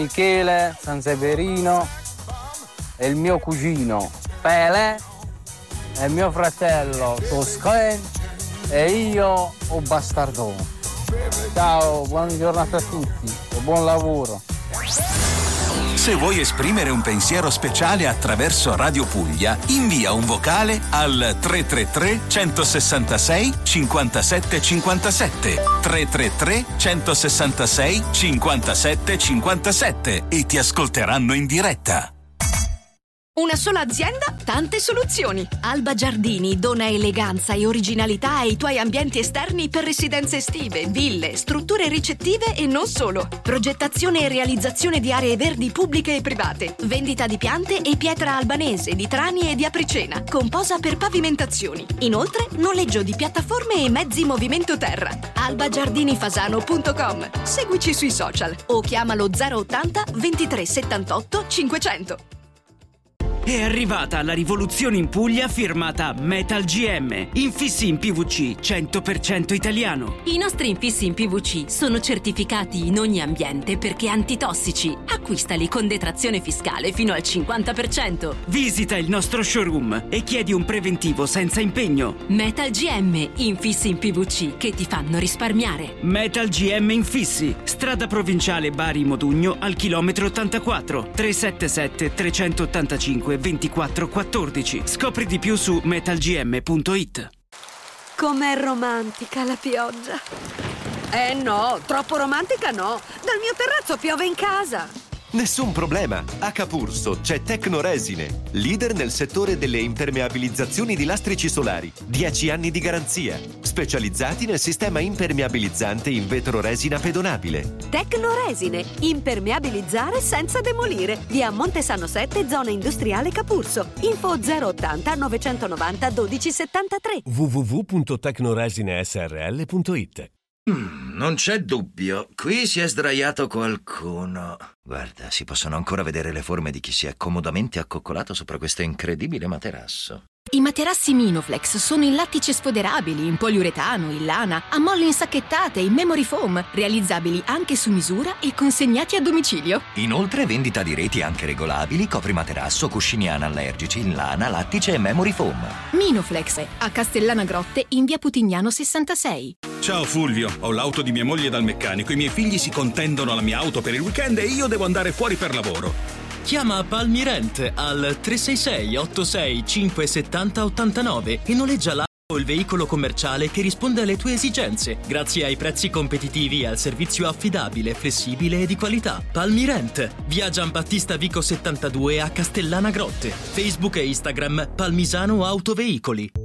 Michele, San Severino e il mio cugino Pele e mio fratello Toscan e io o Bastardone. Ciao, buona giornata a tutti e buon lavoro. Se vuoi esprimere un pensiero speciale attraverso Radio Puglia, invia un vocale al 333 166 57 57 333 166 57 57 e ti ascolteranno in diretta. Una sola azienda, tante soluzioni. Alba Giardini dona eleganza e originalità ai tuoi ambienti esterni per residenze estive, ville, strutture ricettive e non solo. Progettazione e realizzazione di aree verdi pubbliche e private. Vendita di piante e pietra albanese, di trani e di apricena, con posa per pavimentazioni. Inoltre, noleggio di piattaforme e mezzi movimento terra. albagiardinifasano.com. Seguici sui social o chiamalo 080 23 78 500. È arrivata la rivoluzione in Puglia firmata Metal GM. Infissi in PVC 100% italiano. I nostri infissi in PVC sono certificati in ogni ambiente perché antitossici. Acquistali con detrazione fiscale fino al 50%. Visita il nostro showroom e chiedi un preventivo senza impegno. Metal GM, infissi in PVC che ti fanno risparmiare. Metal GM Infissi, strada provinciale Bari Modugno al chilometro 84, 377 385 2414. Scopri di più su metalgm.it. Com'è romantica la pioggia. No, troppo romantica no. Dal mio terrazzo piove in casa. Nessun problema. A Capurso c'è Tecnoresine, leader nel settore delle impermeabilizzazioni di lastrici solari. 10 anni di garanzia. Specializzati nel sistema impermeabilizzante in vetro resina pedonabile. Tecnoresine, impermeabilizzare senza demolire. Via Montesano 7, zona industriale Capurso. Info 080 990 1273. www.tecnoresinesrl.it. Non c'è dubbio, qui si è sdraiato qualcuno. Guarda, si possono ancora vedere le forme di chi si è comodamente accoccolato sopra questo incredibile materasso. I materassi Minoflex sono in lattice sfoderabili, in poliuretano, in lana, a molle insacchettate, in memory foam, realizzabili anche su misura e consegnati a domicilio. Inoltre vendita di reti anche regolabili, coprimaterasso, cuscini anallergici in lana, lattice e memory foam. Minoflex, a Castellana Grotte in via Putignano 66. Ciao Fulvio, ho l'auto di mia moglie dal meccanico, i miei figli si contendono la mia auto per il weekend e io devo andare fuori per lavoro. Chiama Palmirent al 366 86 570 89 e noleggia l'auto o il veicolo commerciale che risponde alle tue esigenze, grazie ai prezzi competitivi e al servizio affidabile, flessibile e di qualità. Palmirent, via Giambattista Vico 72 a Castellana Grotte. Facebook e Instagram Palmisano Autoveicoli.